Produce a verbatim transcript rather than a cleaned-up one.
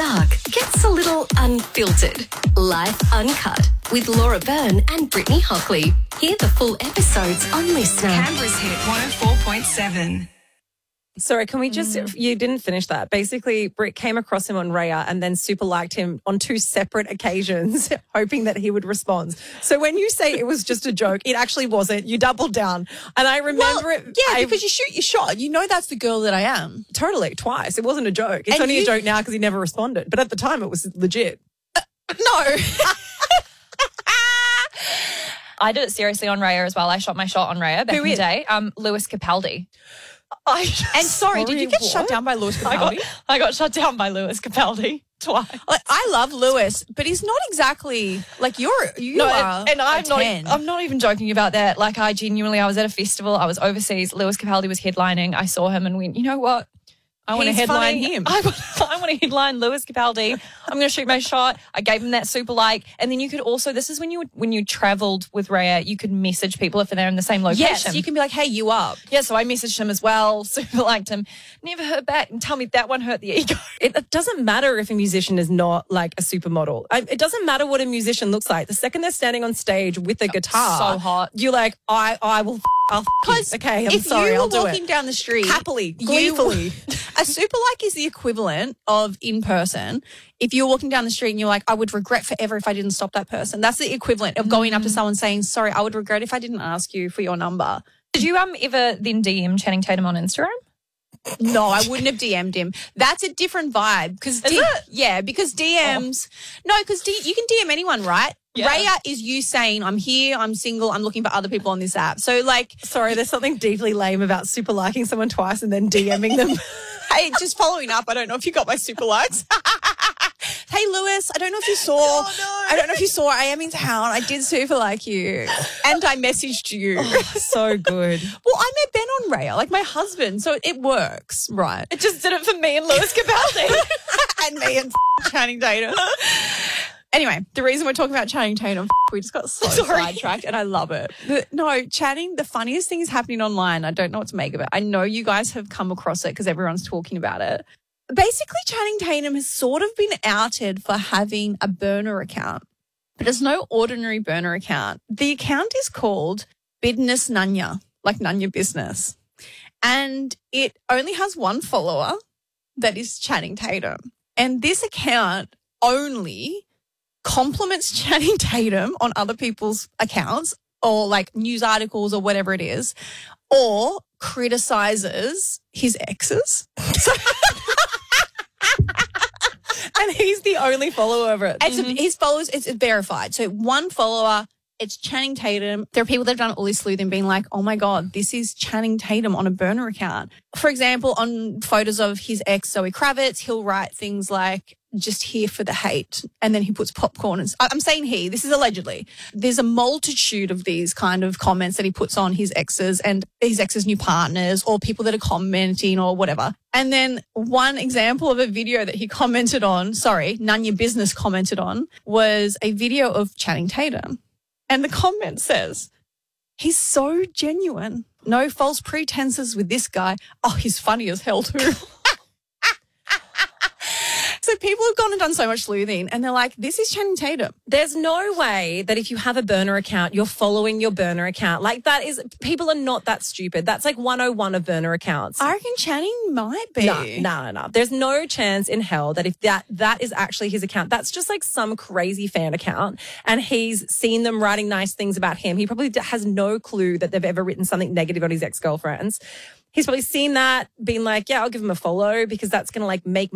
Dark gets a little unfiltered. Life Uncut with Laura Byrne and Brittany Hockley. Hear the full episodes on Listener. Canberra's hit one oh four point seven. Sorry, can we just, mm. you didn't finish that. Basically, Britt came across him on Raya and then super liked him on two separate occasions, hoping that he would respond. So when you say it was just a joke, it actually wasn't. You doubled down. And I remember well, it. Yeah, I, because you shoot your shot. You know that's the girl that I am. Totally, twice. It wasn't a joke. It's and only you, a joke now because he never responded. But at the time, it was legit. Uh, no. I did it seriously on Raya as well. I shot my shot on Raya back Who in is? the day. Um, Lewis Capaldi. I, and sorry, did you get what? shut down by Lewis Capaldi? I got, I got shut down by Lewis Capaldi twice. Like, I love Lewis, but he's not exactly like you're. You no, are, and I'm a not. ten. I'm not even joking about that. Like, I genuinely, I was at a festival. I was overseas. Lewis Capaldi was headlining. I saw him and went, you know what? I want to He's headline funny. him. I want, I want to headline Lewis Capaldi. I'm going to shoot my shot. I gave him that super like. And then you could also, this is when you when you travelled with Raya, you could message people if they're in the same location. Yes, you can be like, hey, you up. Yeah, so I messaged him as well, super liked him. Never heard back and tell me that one hurt the ego. It, it doesn't matter if a musician is not like a supermodel. I, it doesn't matter what a musician looks like. The second they're standing on stage with a guitar, So hot. You're like, I, I will. F- I'll Because okay, I'm if sorry, you I'll were do walking it down the street happily, you- gleefully. A super like is the equivalent of in person. If you're walking down the street and you're like, I would regret forever if I didn't stop that person. That's the equivalent of going up to someone saying, sorry, I would regret if I didn't ask you for your number. Did you um ever then D M Channing Tatum on Instagram? No, I wouldn't have D M'd him. That's a different vibe. Because D- yeah, because D Ms. Oh. No, because D- you can D M anyone, right? Yeah. Raya is you saying, I'm here, I'm single, I'm looking for other people on this app. So, like, Sorry, there's something deeply lame about super liking someone twice and then DMing them. hey, just following up, I don't know if you got my super likes. Hey, Lewis, I don't know if you saw, Oh, no. I don't know if you saw, I am in town. I did super like you. And I messaged you. Oh, so good. Well, I met Ben on Raya, like my husband, so it works, right? It just did it for me and Lewis Capaldi. And me and Channing Tatum. Anyway, the reason we're talking about Channing Tatum, we just got so Sorry. sidetracked and I love it. The, no, Channing, the funniest thing is happening online. I don't know what to make of it. I know you guys have come across it because everyone's talking about it. Basically, Channing Tatum has sort of been outed for having a burner account, but it's no ordinary burner account. The account is called Business Nanya, like Nanya Business. And it only has one follower that is Channing Tatum. And this account only compliments Channing Tatum on other people's accounts or like news articles or whatever it is, or criticizes his exes. So- And he's the only follower of it. It's a, his followers, it's verified. So one follower, it's Channing Tatum. There are people that have done all this sleuthing being like, oh my God, this is Channing Tatum on a burner account. For example, on photos of his ex, Zoe Kravitz, he'll write things like, just here for the hate. And then he puts popcorn. And, I'm saying he, this is allegedly. There's a multitude of these kind of comments that he puts on his exes and his exes' new partners or people that are commenting or whatever. And then one example of a video that he commented on, sorry, Nanya Business commented on, was a video of Channing Tatum. And the comment says, he's so genuine. No false pretenses with this guy. Oh, he's funny as hell too. So people have gone and done so much sleuthing and they're like, this is Channing Tatum. There's no way that if you have a burner account, you're following your burner account. Like that is, people are not that stupid. That's like one oh one of burner accounts. I reckon Channing might be. No, no, no, no. There's no chance in hell that if that that is actually his account, that's just like some crazy fan account and he's seen them writing nice things about him. He probably has no clue that they've ever written something negative on his ex-girlfriends. He's probably seen that, been like, yeah, I'll give him a follow because that's going to like make